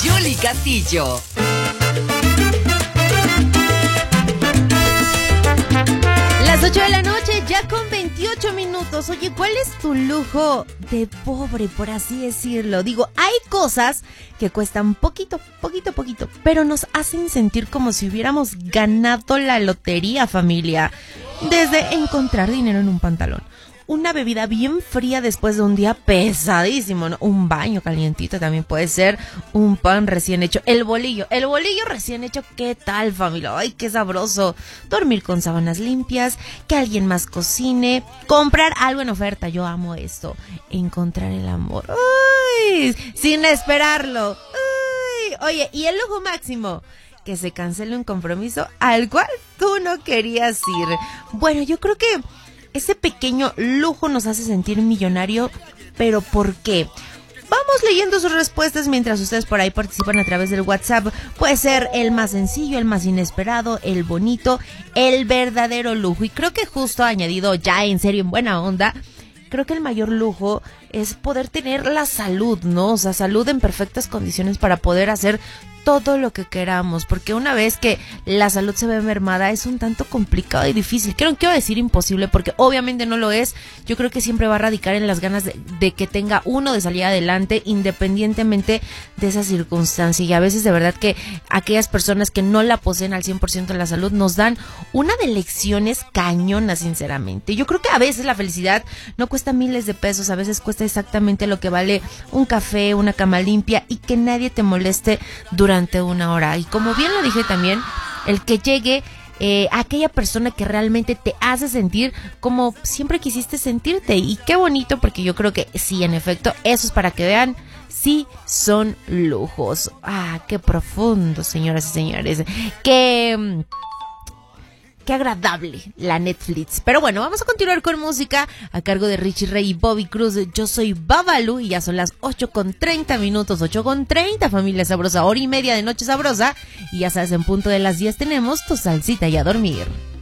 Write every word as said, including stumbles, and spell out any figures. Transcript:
Yuli Castillo. Las ocho de la noche, ya con veintiocho minutos. Oye, ¿cuál es tu lujo de pobre, por así decirlo? Digo, hay cosas que cuestan poquito, poquito, poquito, pero nos hacen sentir como si hubiéramos ganado la lotería, familia. Desde encontrar dinero en un pantalón, una bebida bien fría después de un día pesadísimo, ¿no? Un baño calientito también puede ser, un pan recién hecho, el bolillo, el bolillo recién hecho, ¿qué tal, familia? ¡Ay, qué sabroso! Dormir con sábanas limpias, que alguien más cocine, comprar algo en oferta, yo amo esto, encontrar el amor, ¡uy! Sin esperarlo, ¡uy! Oye, y el lujo máximo, que se cancele un compromiso al cual tú no querías ir. Bueno, yo creo que ese pequeño lujo nos hace sentir millonario, pero ¿por qué? Vamos leyendo sus respuestas mientras ustedes por ahí participan a través del WhatsApp. Puede ser el más sencillo, el más inesperado, el bonito, el verdadero lujo. Y creo que justo añadido ya en serio, en buena onda, creo que el mayor lujo es poder tener la salud, ¿no? O sea, salud en perfectas condiciones para poder hacer todo lo que queramos, porque una vez que la salud se ve mermada es un tanto complicado y difícil. Quiero, quiero decir imposible, porque obviamente no lo es. Yo creo que siempre va a radicar en las ganas de, de que tenga uno de salir adelante independientemente de esa circunstancia. Y a veces de verdad que aquellas personas que no la poseen al cien por ciento en la salud nos dan una de lecciones cañonas, sinceramente. Yo creo que a veces la felicidad no cuesta miles de pesos, a veces cuesta exactamente lo que vale un café, una cama limpia y que nadie te moleste durante una hora. Y como bien lo dije también, el que llegue eh, a aquella persona que realmente te hace sentir como siempre quisiste sentirte. Y qué bonito, porque yo creo que sí, en efecto, eso es para que vean, sí son lujos. Ah, qué profundo, señoras y señores. Qué... Qué agradable la Netflix. Pero bueno, vamos a continuar con música a cargo de Richie Ray y Bobby Cruz. Yo soy Babalu y ya son las ocho con treinta minutos, ocho con treinta, familia sabrosa, hora y media de noche sabrosa. Y ya sabes, en punto de las diez tenemos tu salsita y a dormir.